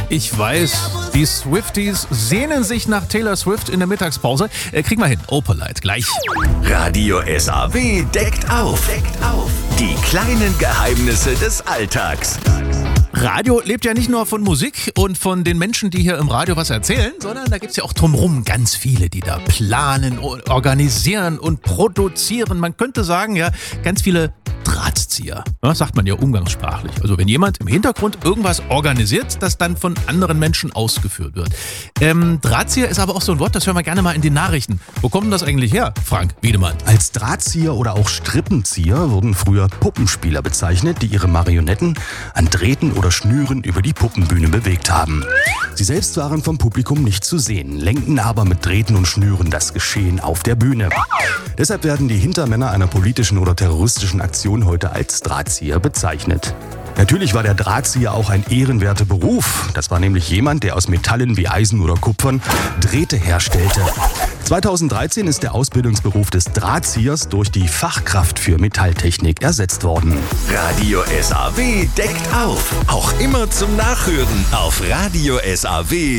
Ich weiß, die Swifties sehnen sich nach Taylor Swift in der Mittagspause. Krieg mal hin. Opalite, gleich. Radio SAW deckt auf. Die kleinen Geheimnisse des Alltags. Radio lebt ja nicht nur von Musik und von den Menschen, die hier im Radio was erzählen, sondern da gibt es ja auch drumherum ganz viele, die da planen, organisieren und produzieren. Man könnte sagen, ja, ganz viele Drahtzieher. Ja, sagt man ja umgangssprachlich. Also wenn jemand im Hintergrund irgendwas organisiert, das dann von anderen Menschen ausgeführt wird. Drahtzieher ist aber auch so ein Wort, das hören wir gerne mal in den Nachrichten. Wo kommt denn das eigentlich her, Frank Wiedemann? Als Drahtzieher oder auch Strippenzieher wurden früher Puppenspieler bezeichnet, die ihre Marionetten an Drähten oder Schnüren über die Puppenbühne bewegt haben. Sie selbst waren vom Publikum nicht zu sehen, lenkten aber mit Drähten und Schnüren das Geschehen auf der Bühne. Deshalb werden die Hintermänner einer politischen oder terroristischen Aktion heute als Drahtzieher bezeichnet. Natürlich war der Drahtzieher auch ein ehrenwerter Beruf. Das war nämlich jemand, der aus Metallen wie Eisen oder Kupfern Drähte herstellte. 2013 ist der Ausbildungsberuf des Drahtziehers durch die Fachkraft für Metalltechnik ersetzt worden. Radio SAW deckt auf. Auch immer zum Nachhören auf Radio SAW.